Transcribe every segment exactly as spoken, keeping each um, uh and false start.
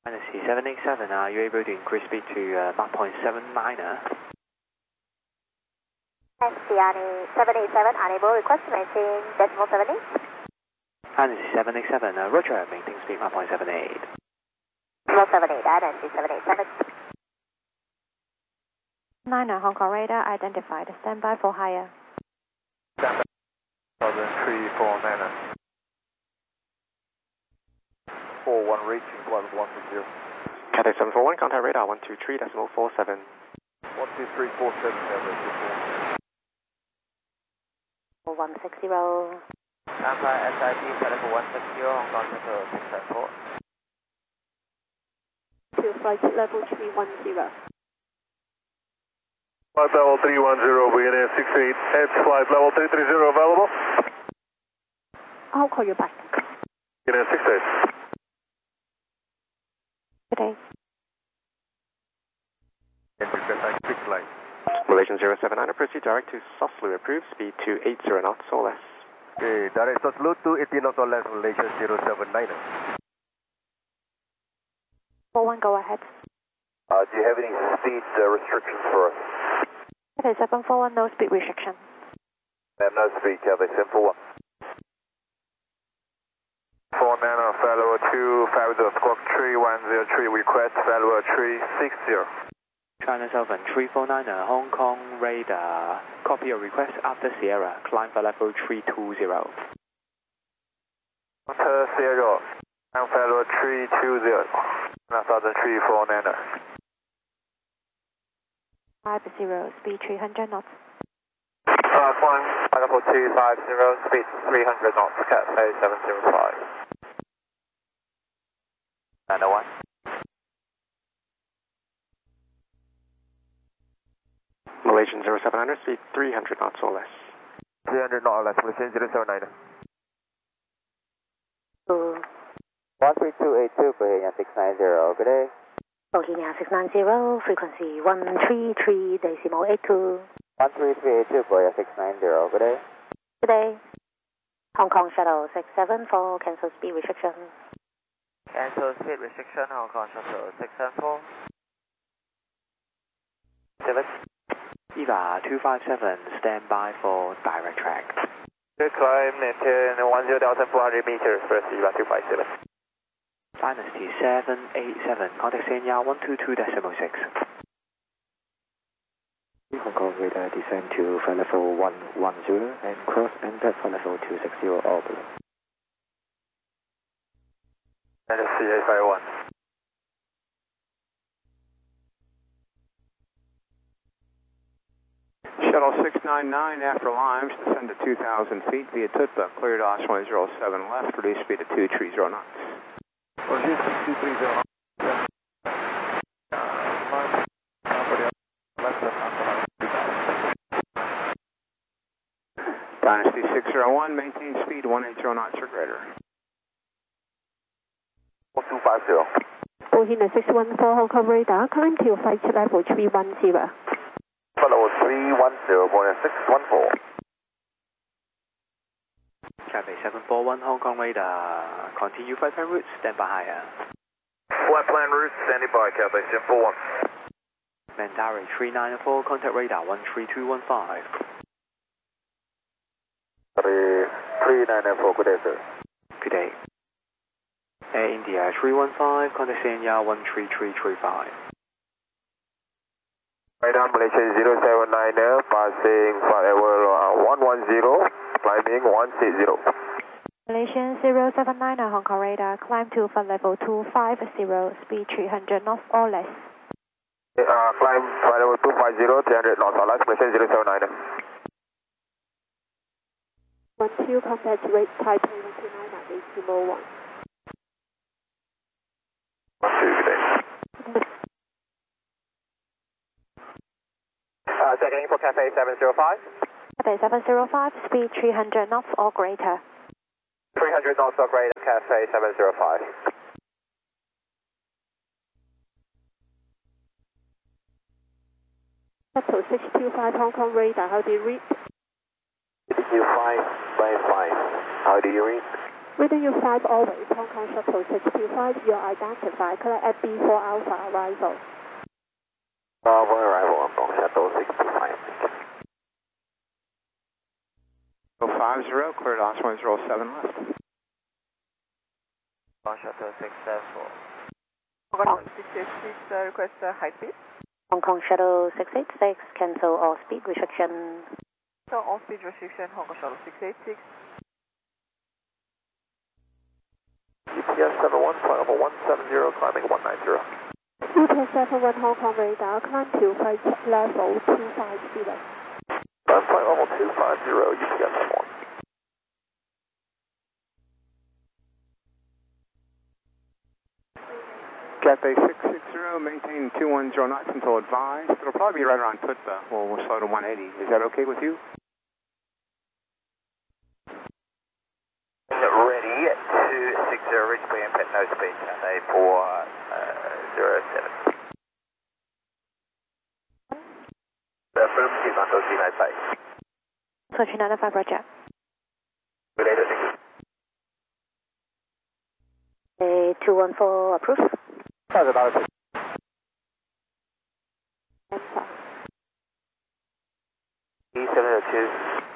Dynasty seven eight seven, are you able to increase speed to uh, Mach point seven niner? Dynasty seven eight seven, unable, request to maintain decimal seven eight. Dynasty seven eight seven, uh, roger, maintain speed Mach point seven eight. Decimal seven eight, Dynasty seven eight seven. Niner, Hong Kong radar identified, standby for higher. Standby, three four niner. four one reaching, one one zero. Cathay seven four one, contact radar one two three decimal four seven. one two three four seven, average. one six zero. Standby S I P, telephone one six zero, Hong Kong Central six seven four. To flight level three one zero. Flight level three one zero, V N A six eight, heads flight level three three zero available. I'll call you back. V N A six eight. Good day. Malaysian zero seven nine, proceed direct to Soslu, approved, speed two eighty knots or less. Okay, direct Soslu two eighty knots or less, Malaysian zero seven nine. four one, go ahead. Uh, do you have any speed uh, restrictions for us? Cathay seven four one, no speed restriction. I have no speed, Cathay seven four one. four niner, follower two, five zero, squawk three one zero three, request follower three six zero. China Southern three four niner, Hong Kong radar, copy your request after Sierra, climb for level three two zero. After Sierra, climb follower three two zero, China Southern three four niner. five zero, speed three hundred knots. Uh, climb level two five zero, speed three hundred knots, Cathay seven zero five. Niner one. Malaysian zero seven nine, speed three hundred knots or less. three hundred knots or less, Malaysian zero seven nine. one three two eight two, Bohemia six nine zero, good day. Bohemia six nine zero, frequency one three three decimal eight two. one three three eight two, Bohemia six nine zero, good day. Good day. Hong Kong Shuttle six seven four, cancel speed restriction. Cancel speed restriction, Hong Kong Shuttle six seven four. Seven. Eva two five seven, stand by for direct track. Good climb, maintain one zero thousand four hundred meters, first Eva two five seven. Dynasty seven eight seven, contact Senya one two two decimal six. Hong Kong radar descend to flight level one one zero and cross enter flight level two six zero orbit. Dynasty eight five one. Shuttle six nine nine after Limes, descend to two thousand feet via Tutba, cleared Osprey zero seven left, reduce speed to two three zero knots. Reduce two three zero knots. Dynasty six zero one, maintain speed one eighty knots or greater. one two five zero. Bohemia six one four, Hong Kong radar, climb to flight level three one zero. Follow three one zero, Bohemia six one four. Cathay seven four one, Hong Kong radar, continue flight plan route, stand by higher. Flight plan route, standing by, Cathay seven four one. Mandari three nine four, contact radar one three two one five. three nine four, good day, sir. Good day. Air India three one five, contact Senya one three three three five. Right on Malaysia zero seven nine, passing flight level one one zero, climbing one six zero. Malaysian zero seven nine, Hong Kong radar, climb to flight level two five zero, speed three hundred knots or less. Uh, climb flight level two five zero, three hundred knots or less, Malaysia zero seven nine. one two, contact rate Taipei one two nine at decimal one. one two, good day. Uh, second info, Cathay seven zero five. Cathay seven zero five, speed three hundred knots or greater. three hundred knots or greater, Cathay seven zero five. Shuttle six two five, Hong Kong radar, how do you read? You five by five. How do you read? Reading you five always, Hong Kong Shuttle six two five, you're identified, collect at B four Alpha arrival. Bravo arrival, Hong Kong Shuttle six two five. five zero, cleared Osmo zero seven left. Hong Kong Shuttle six seven four. Hong Kong six eight six, uh, request uh, high speed. Hong Kong Shuttle six eight six, cancel all speed restriction. So all speed restriction, Hong Kong Shuttle six eight six. E T S seven one, flight level one seven zero, climbing one nine zero. E T S seven one Hong Kong radar, climb to flight level two five zero. Climb flight level two five zero, U T S seven one. Cathay six six zero, maintain two one zero knots until advised. It'll probably be right around Tutba. We'll, we'll slow to one eighty. Is that okay with you? Ready, two six zero, reach pre impact, no speed, Cathay four zero seven. Affirmative, until three nine five. So three nine five, roger. Related, thank you. A two one four approved. That's about it. Answer. E seven zero two.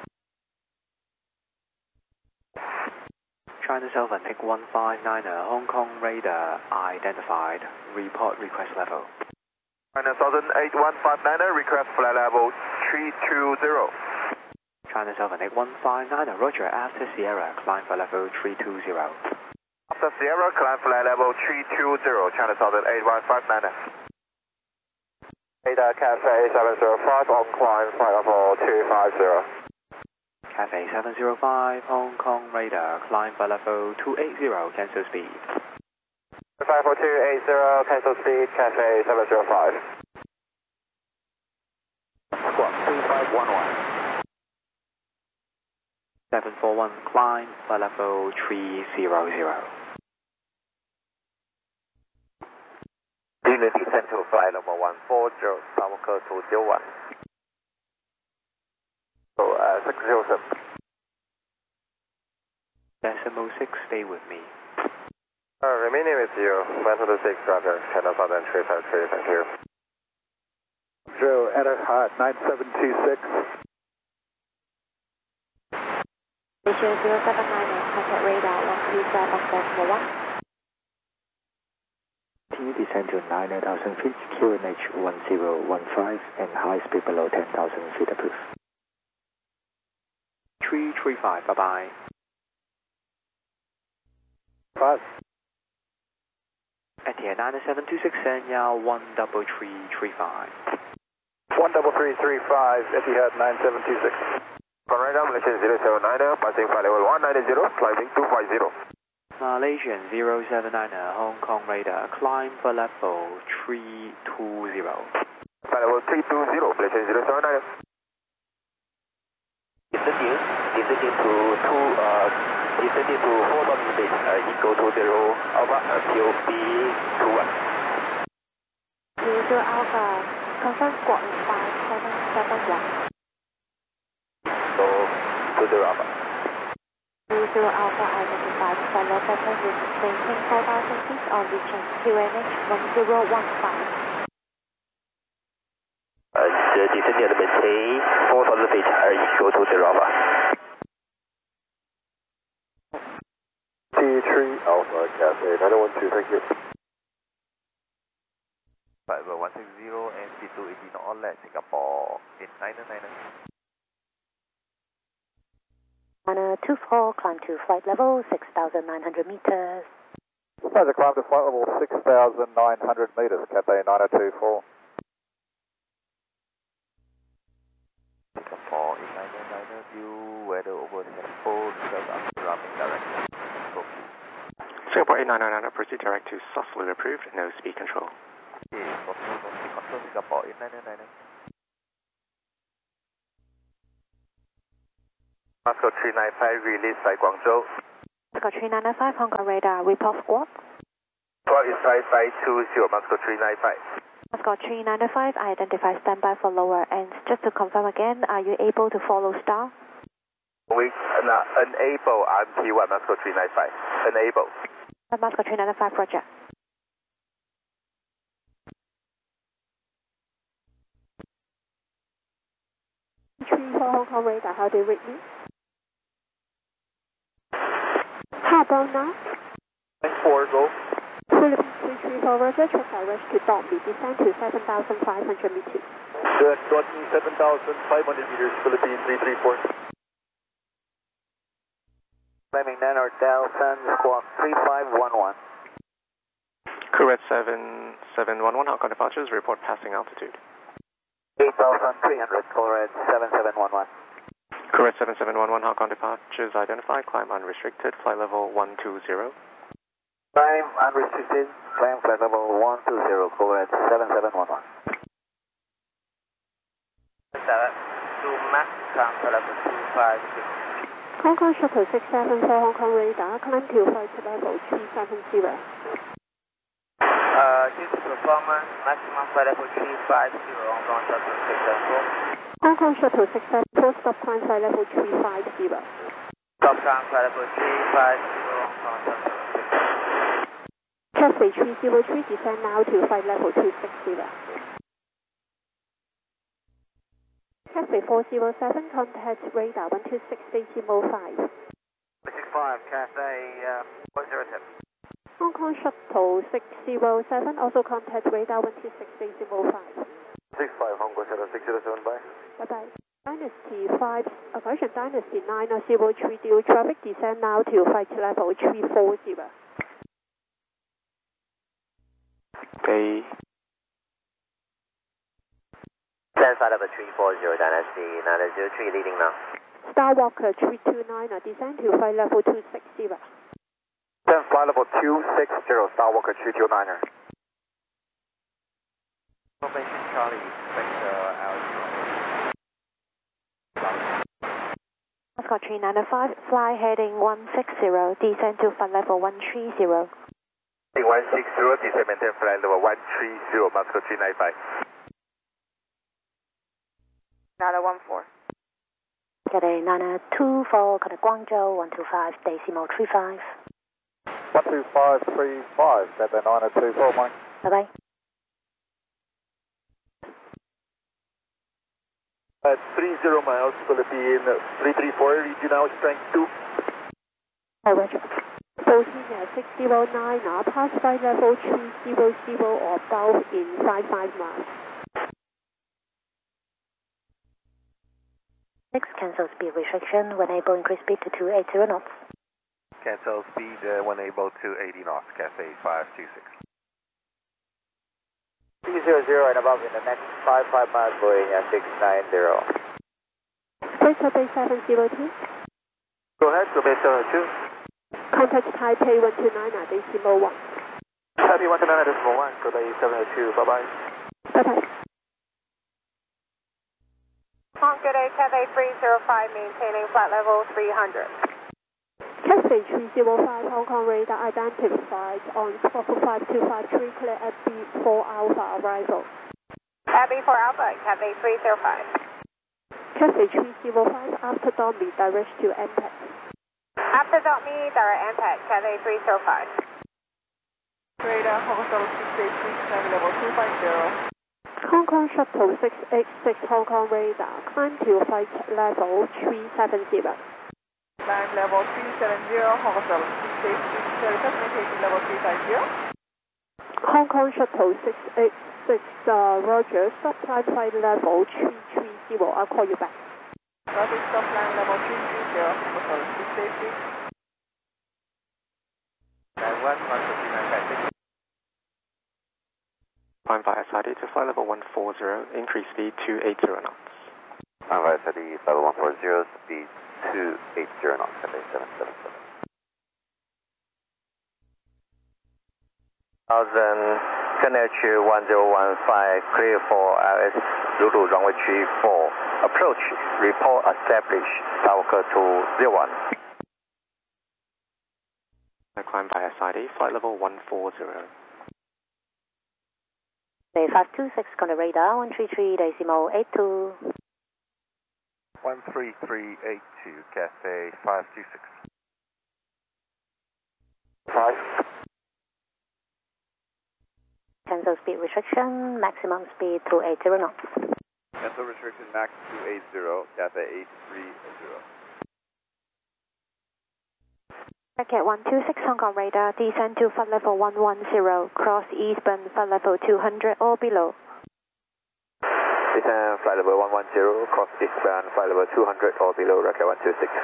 China Southern, take one five niner, Hong Kong radar identified, report request level. China Southern eight one five niner, request flight level three two zero. China Southern, take one five niner, roger, after Sierra, climb for level three two zero. After Sierra, climb flight level three two zero, China Southern eight one five niner. Radar Cathay seven zero five, on climb flight level two five zero. Cathay seven zero five, Hong Kong radar, climb for level two eight zero, cancel speed. five four two eight zero, cancel speed, Cathay seven zero five. Squawk two five one one. seven four one, climb for level three zero zero. Unit descent to flight level one four zero, tower code two zero one. So, uh, six zero seven. Decimal six, stay with me. Uh, remaining with you, one two six, roger, China Southern three five three, thank you. Joe, enter hot, nine seven two six. Station zero seven nine, contact radar one two seven four one. Continue descend to nine thousand feet, Q N H one zero one five, and high speed below ten thousand feet approved. three three five, bye-bye. Five. Etihad nine seven two six, Sanya one double three three five. one double three three five, Etihad nine seven two six. Radar, Malaysian zero seven niner, passing flight level one nine zero, climbing two five zero. Malaysian zero seven niner, Hong Kong radar, climb for level three two zero. Flight level three two zero, Malaysian zero seven niner. Descending, descending to two, uh, descending to four thousand feet, uh, equal to zero, Alpha, uh, P O B two one. Zero Alpha, confirm squawk is five seven seven one. So, two zero Alpha. Zero Alpha identified, follow better with maintain four thousand feet on reaching Q N H one zero one five. Uh, descending and maintain four thousand feet, uh, equal to zero Alpha. T three Alpha, Cathay nine one two, thank you. Flight level one six zero and speed two eighty knot on land, Singapore eight nine nine. China two four, climb to flight level six thousand nine hundred meters. Pleasure, climb to flight level six thousand nine hundred meters, Cathay nine oh two four. Singapore eight nine nine, view weather over Singapore, because after running direction. Singapore eight nine nine, proceed direct to Sussex approved, no speed control. Okay, control, no speed control, Singapore eight nine nine. Moscow three nine five, release by Guangzhou. Moscow three nine five, Hong Kong radar, report squawk. Squawk is five five two zero, Moscow three nine five. Moscow three nine five, identify standby for lower ends. Just to confirm again, are you able to follow star? We uh, enable on T one Moscow three nine five. Enable. Moscow three nine five, roger. three four Hong Kong radar, how do you read me? How about now? four, go. Philippines three three four, roger, check direct to Dormy, descend to seven thousand five hundred meters. Good, Dormy, seven thousand five hundred meters, Philippines three three four. Climbing Nano Delta, squawk three five one one. Correct seven seven one one, Hong Kong departures, report passing altitude. eight thousand three hundred, correct seven seven one one. Correct seven seven one one, Hong Kong departures identified, climb unrestricted, flight level one two zero. Climb unrestricted, climb flight level one two zero, correct seven seven one one. seven, two Max, climb flight level two five six. Hong Kong Shuttle six seven four Hong Kong radar, climb to flight level three seven zero. Uh, due to performance, maximum flight level three five zero, Hong Kong Shuttle six seven four. Hong Kong Shuttle six seven four, stop climb flight level three five zero. Stop climb flight level three five zero, Hong Kong Shuttle six seven four. Cathay three zero three, descend now to flight level two six zero. Cathay four zero seven, contact radar one two six decimal five. six five, Cathay uh, one zero seven. Hong Kong Shuttle six zero seven, also contact radar one two six decimal five. six five, Hong Kong Shuttle six zero seven, bye. Bye-bye. Dynasty five, uh, correction, Dynasty nine zero three, due traffic, descend now to flight level three four zero. Bay. Ten flight level three four zero, Dynasty nine zero three, leading now. Star Walker three two nine, descend to flight level two six zero. ten flight level two six zero, Star Walker three two nine. Formation Charlie, expect uh, altitude. Moscow three nine five, fly heading one six zero, descend to flight level one three zero. one six zero, descend maintain flight level one three zero, Moscow three nine five. Nana one four. Cathay Nana two four, contact Guangzhou one two five, decimal three five. one two five three five, Cathay nine two four, Mike. Bye-bye. At three zero miles, Philippine three three four, regional strength two. Oh, roger. Bosnia six zero nine, pass flight level three zero zero or above in five five miles. Next, cancel speed restriction when able, increase speed to two eighty knots. Cancel speed uh, when able to eighty knots, Cathay five two six. three zero zero and above in the next five five miles, Boeing six nine zero. Delta Bay seven zero two. Go ahead, go base seven two. Contact Taipei one two nine, decimal one. Taipei one two nine, decimal one, go base seven two, bye-bye. Bye-bye. Good day, Cathay three zero five, maintaining flight level three hundred. Cathay three zero five, Hong Kong radar identified on Fokker five two five three, clear at B four Alpha arrival. At B four Alpha, Cathay three zero five. Cathay three zero five, after Dormy, direct to M P A C. After Dormy, direct M P A C, Cathay three zero five. Radar, Hong Kong six eight six, climb level two five zero. Hong Kong Shuttle six eight six, Hong Kong radar, climb to flight level three seven zero. Climb level three seven zero, Hong Kong Shuttle six eight six, service maintain level three five zero. Hong Kong Shuttle six eight six, uh, roger, stop climb flight level three three zero, I'll call you back. Roger, stop climb level three three zero, Hong Kong Shuttle six eight six. nine one, Moscow three nine five. Climb via S I D to flight level one four zero, increase speed two eighty knots. Climb via S I D, flight level one four zero, speed two eighty knots, Cathay seven seven seven. Thousand, N H one zero one five, clear for L S Zulu runway three four. Approach, report established, Star Walker two zero one. Climb via S I D, flight level one four zero. five two six, contact radar one three three, decimal eight two. one three three eight two. to Cathay five two six. five. Cancel speed restriction, maximum speed two eighty knots. Cancel restriction max two eighty, Cathay eight three zero. Racket one two six Hong Kong radar, descend to flight level one one zero, cross eastbound flight level two hundred or below. Descend flight level one one zero, cross eastbound flight level two hundred or below, Racket one two six.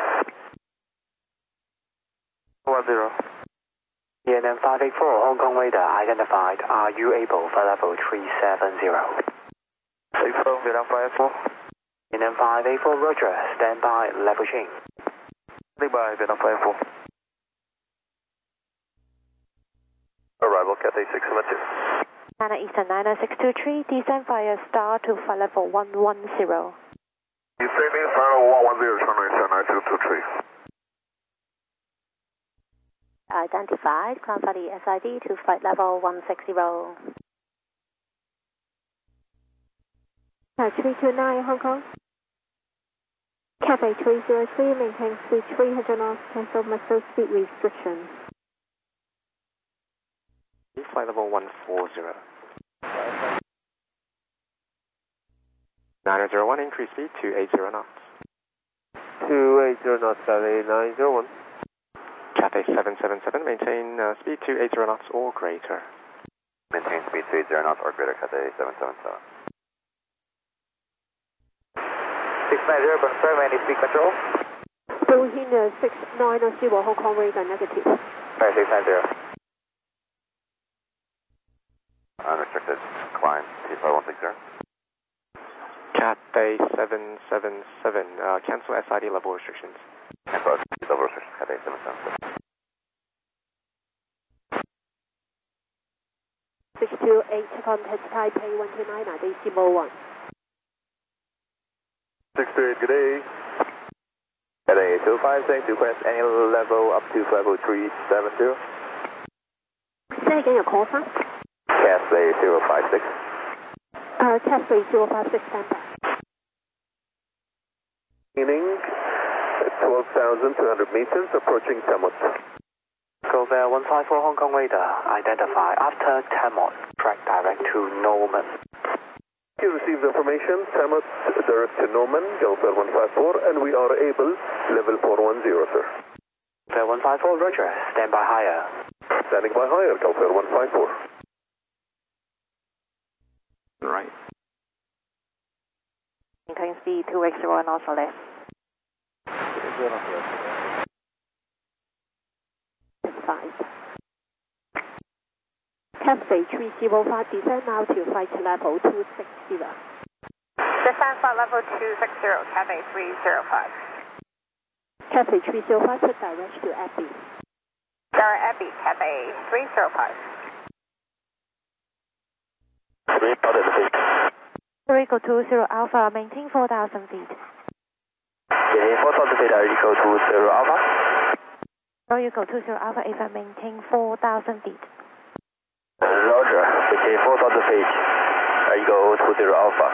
one zero. E N M five eight four, Hong Kong radar identified. Are you able for level three seven zero? eight four, Vietnam five four. E N M five eight four, roger. Stand by, level change. Stand by, Vietnam five four. Arrival, Cathay six seven two. Nana Eastern nine six two three, descend via star to flight level one one zero. Descending flight level one one zero, China Eastern nine two two three. Identified, transfer the S I D to flight level one six zero. three two nine Hong Kong. Cathay three zero three, maintain speed three hundred knots, cancel master speed restriction. Flight level one four zero. nine zero one, increase speed two eighty knots. two eighty knots, Cathay nine zero one. Cathay seven seven seven, maintain uh, speed two eighty knots or greater. Maintain speed two eighty knots or greater, Cathay seven seven seven. six nine zero, confirm any speed control. Bohemia six nine zero Hong Kong radar negative. Alright, six nine zero. Unrestricted, climb T five one six zero. Cathay seven seven seven, uh, cancel S I D level restrictions. Cancel S I D level restrictions, Cathay seven seven seven. six two eight, contact Taipei one two nine, decimal one. six two eight, good day. Cathay two five six, request any level up to level three seven zero. Say again your call sign. Cathay zero five six. Uh, Cathay zero five six, stand by. Meaning twelve thousand two hundred meters, approaching Tamot. Go there one five four Hong Kong radar identified. After Tamot, track direct to Norman. You received information, Tamot direct to Norman, Delta one five four, and we are able, level four one zero, sir. Delta one five four, roger. Stand by higher. Standing by higher, Delta one five four. Right. Maintain speed two eighty knots or less. Five. Cathay three zero five, descend now to flight level two six zero. Descend flight level two six zero, Cathay three zero five. Cathay three zero five, put direct to Abbey. Direct Abbey, Cathay three zero five. Echo two zero Alpha, maintain four thousand feet. Maintain four thousand feet, Echo two zero Alpha. Echo two zero Alpha, if I maintain four thousand feet. Roger, maintain four thousand feet, Echo two zero Alpha.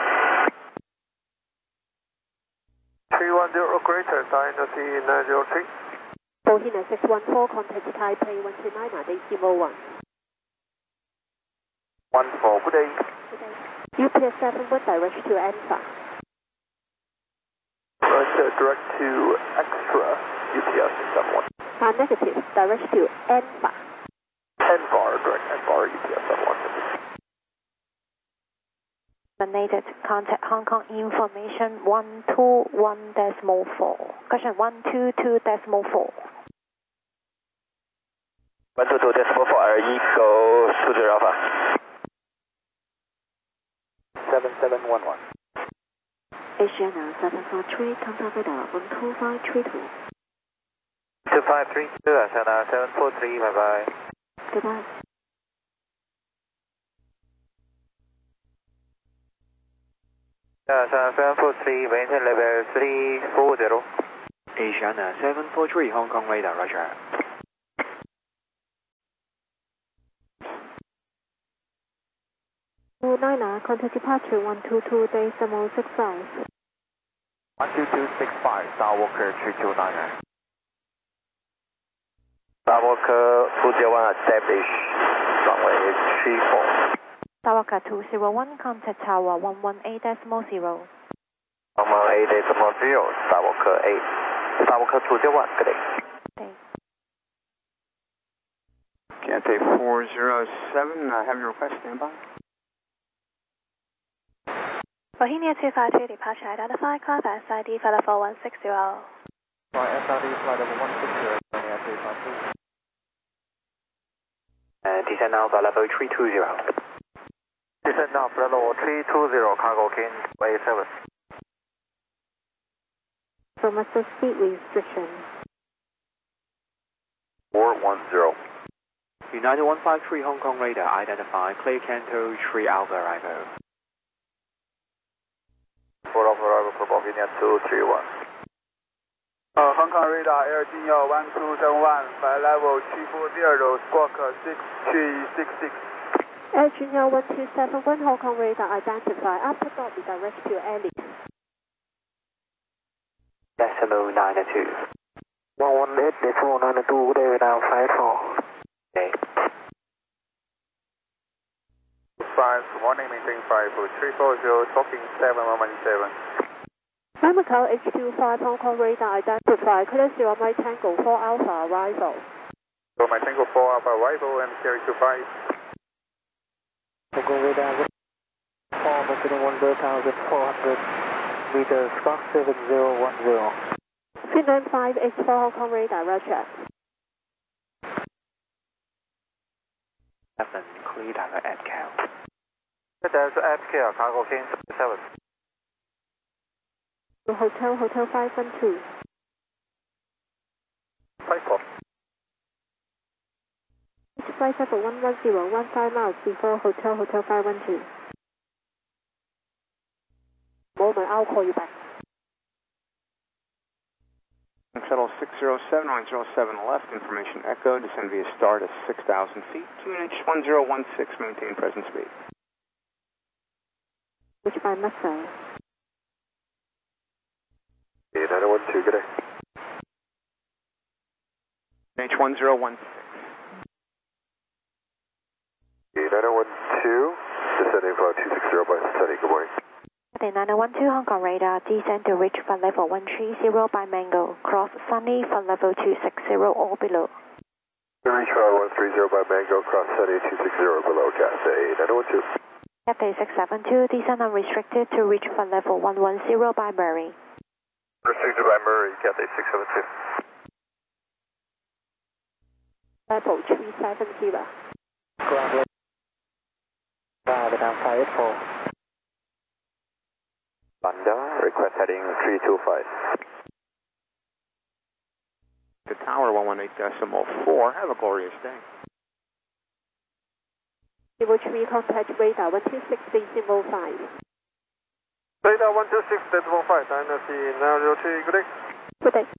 three one zero greater, Dynasty nine zero three. Bohemia six one four, contact Taipei one two nine, decimal one. one four, good day. U P S seven one, direct to Alpha. Roger, direct to Extra, U P S seven one. Uh, negative, direct to Alpha. N bar, direct N bar, U P S seven one. Terminated, contact Hong Kong information one two one decimal four. Question one two two decimal four. one two two decimal four, Echo two zero Alpha. seven seven one one. Asiana seven four three, contact radar one two five three two. two five three two, Asiana seven four three, bye bye. Goodbye. Asiana seven four three, maintain level three four zero. Asiana seven four three, Hong Kong radar, roger. Niner, contact departure one two two decimal six five. one two two six five, Skywalker three two nine nine. Skywalker two zero one establish, runway three four. Skywalker two zero one, contact tower one one eight decimal zero. one one eight decimal zero, Skywalker eight. Skywalker two zero one, good day. Okay. Cathay four zero seven, I have your request, stand by. Bohemia two five two, departure identify, climb S I D, flight level one six zero. Fly S I D, flight level one six zero, Bohemia two five two. And descend now, flight level three two zero. Descend now, flight level three two zero, cargo King A seven. From a speed restriction. four one zero. United one five three Hong Kong radar, identify, clear Canto three Alpha arrival. four Alpha arrival for Bohemia two three one. Uh, Hong Kong radar, Air Jinyo one two seven one, flight level three four zero, squawk six three six six. Air Jinyo one two seven one, Hong Kong radar, identify, after dot, redirect to Alice. Decimal nine two. one one eight decimal nine two, good day, down five four. Okay. five, warning, maintain five, three four zero, talking seven one one seven. Macau H two five, Hong Kong radar, identify, clear zero Mike Tango four Alpha arrival. So my Tango four Alpha arrival and carry two five. Hong Kong radar, four, Booking one thousand four hundred meters, squawk seven zero one zero. three nine five H four, Hong Kong radar, roger. seven, clear direct at Cal. There's F K, cargo King seven. Hotel, Hotel five one two. five four. Flight level one one zero, one five miles before Hotel, Hotel five one two. Moment, I'll call you back. Shuttle six zero seven, nine zero seven left, information echo, descend via start at six thousand feet, Q N H one zero one six, maintain present speed. Which by Mustang. nine one two, good day. H one zero one six. nine one two, descending for two six zero by Sunny, good morning. nine one two Hong Kong radar, descend to reach flight level one three zero by Mango, cross Sunny, flight level two six zero or below. Reach flight one three zero by Mango, cross Sunny two six zero below, Cathay nine one two. Cathay six seven two, descend unrestricted to reach flight level one one zero by Murray. Restricted by Murray, Cathay six seven two. Level three seven zero. Ground radar, down five eight four. Bandar, request heading three two five. The tower one one eight decimal four, have a glorious day. Level three, contact radar one two six decimal five. Radar one two six decimal five, Dynasty nine zero three, good day. Good day.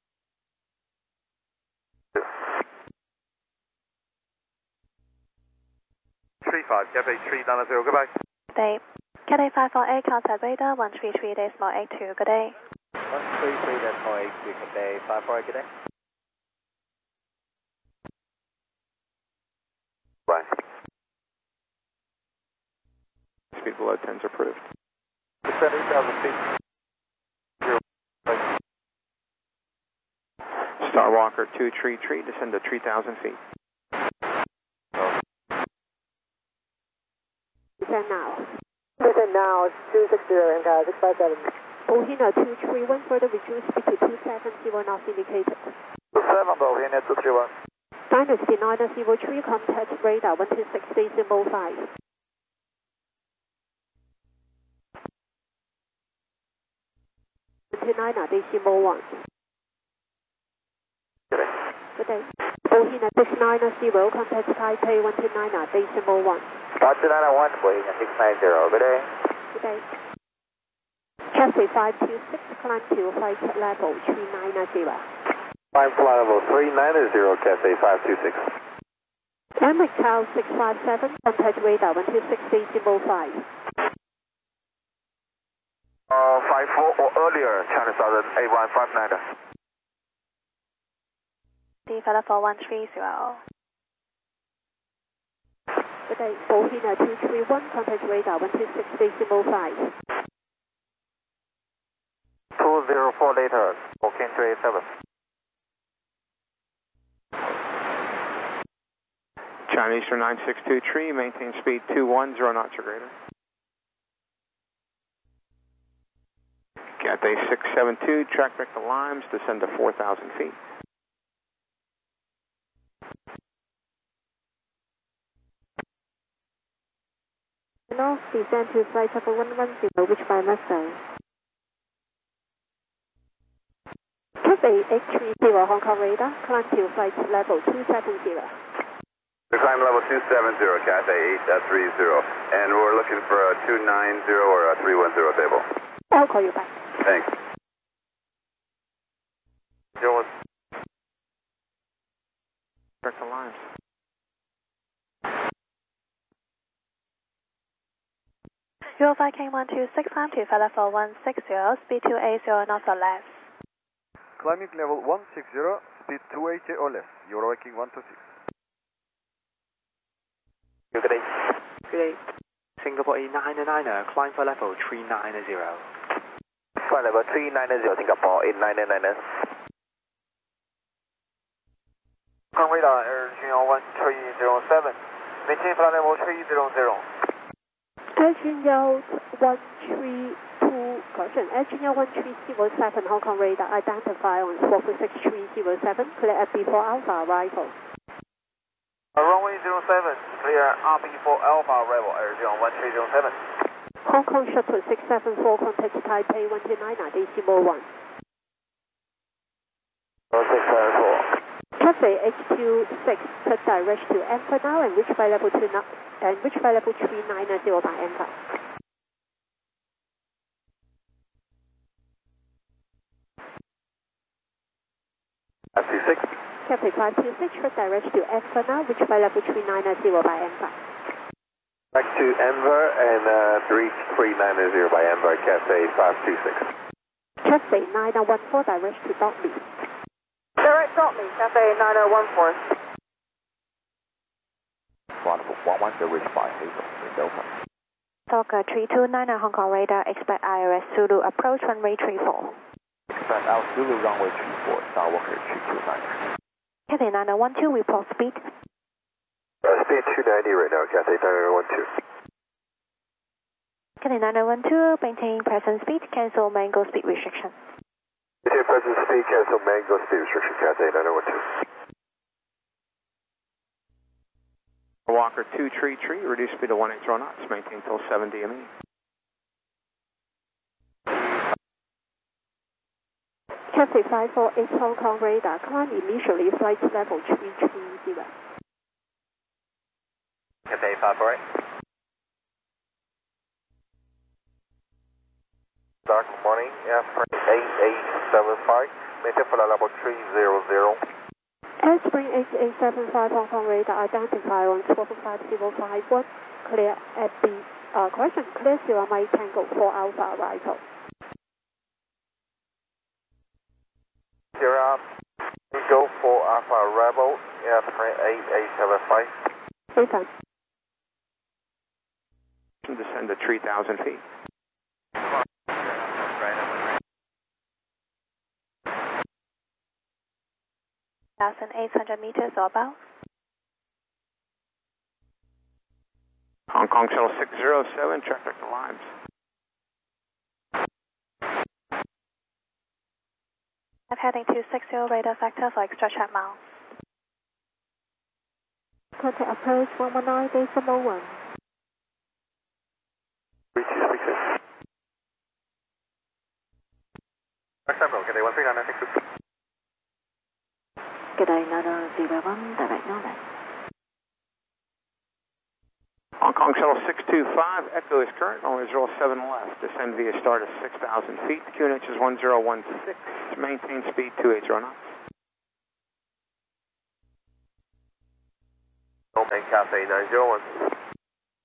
three five, Cathay three nine zero, goodbye. Good day. Cathay five four eight, contact radar one three three decimal eight two, good day. one three three decimal eight two, good day. five four eight, good day. Bye. Speed below ten is approved. Descend eight thousand feet. Star Walker two three three, descend to three thousand feet. Descend now. Descend now, two six zero, and uh, six five seven. Bohemia two three one, further reduce speed to two seven zero knots indicated. seven, Bohemia two three one. Dynasty nine zero three, contact radar one two six decimal five. one two nine decimal one. Good day. Good day. Bohemia six nine zero, contact Taipei one two nine decimal one. one two nine one, Bohemia six nine zero, good day. Good day. Cathay five two six, climb to flight level three nine zero. Climb flight level three nine zero, Cathay five two six. Air Macau six five seven, contact radar one two six decimal five. Uh, five five four or earlier, China Southern eight one five nine. D flight level one three zero. Good day, Bohina two three one, contact radar one two six decimal five. two zero four later, Booking three eight seven. China Eastern nine six two three, maintain speed two one zero knots or greater. Cathay six seven two, track back to Limes, descend to four thousand feet. North, descend to flight level one one zero, which by Mustang. Cathay eight three zero, Hong Kong radar, climb to flight level two seven zero. The climb level two seven zero, Cathay eight three zero, and we're looking for a two nine zero or a three one zero table. I'll call you back. Thanks. Zero. Back to Limes. Euro five K one two six five to flight level one six zero, speed two eight zero knots or less. Climbing level one six zero, speed two eighty or less. Euro Viking one two six. Good day. Good day. Singapore eight nine nine, climb for level three nine zero. Flight level three nine zero, Singapore eight nine nine. Hong Kong radar, Air China one three zero seven. Maintain flight level three zero zero. Air China one three two, correction, Air China one three zero seven, Hong Kong radar, identify on four four six three zero seven, clear at B four Alpha arrival. Runway zero seven, clear R B four Alpha arrival, Air China one three zero seven. Hong Kong Shuttle six seven four, contact Taipei one two nine nine, decimal one. six seven four. Cathay H two six, turn direct to Anchor now and reach by level two and reach by level three nine zero by Anchor. five two six. Cathay five two six, turn direct to Anchor now, reach by level three nine zero by Anchor. Back to Enver and uh, reach three nine zero by Enver, Cathay five two six. Cathay nine one four, direct to Dottley. Direct Dottley, Cathay nine oh one four. Wonderful. one one zero, reach by Hazel in Delta. Docker three two nine Hong Kong radar, expect I R S Zulu, approach runway three four. Expect out Zulu runway three four, Skywalker three two nine. Cathay nine oh one two, report speed. Uh, speed two ninety right now, Cathay nine oh one two. Cathay nine oh one two, maintain present speed, cancel mango speed restriction. Maintain present speed, cancel mango speed restriction, Cathay nine oh one two. Walker two three three, reduce speed to one eight zero knots, maintain till seven D M E. Cathay five four eight Hong Kong radar, climb initially flight level three three zero. Cathay five four eight. Dark morning, F eight eight seven five, maintain flight level three zero zero. Airspring eight eight seven five Hong Kong radar, identify on four four five zero five one, clear at the, uh, correction, clear Sierra Mike Tango four Alpha arrival. Sierra, go for Alpha arrival, Airspring eight eight seven five. Anytime. Descend to three thousand feet. one thousand eight hundred meters or above. Hong Kong Shuttle six zero seven, traffic to Limes. I'm heading to six zero, radar factor for extra chat miles. Contact approach one one nine decimal one. three two six six. Next time, Cathay one three nine six two. G'day, Nano zero one, direct Northern. Hong Kong Shuttle six two five, Echo is current, only zero seven left. Descend via start at six thousand feet. Q N H is one zero one six. Maintain speed two eight zero knots. And Cathay nine zero one.